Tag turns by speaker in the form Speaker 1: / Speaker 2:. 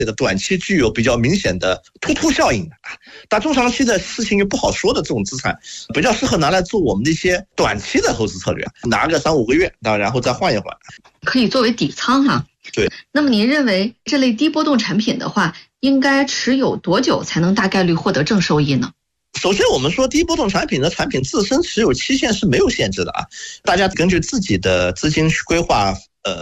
Speaker 1: 这个短期具有比较明显的突突效应的但中长期的事情又不好说的这种资产，比较适合拿来做我们的一些短期的投资策略，拿个3-5个月，然后再换一换，
Speaker 2: 可以作为底仓哈。
Speaker 1: 对。
Speaker 2: 那么您认为这类低波动产品的话，应该持有多久才能大概率获得正收益呢？
Speaker 1: 首先我们说低波动产品的产品自身持有期限是没有限制的大家根据自己的资金规划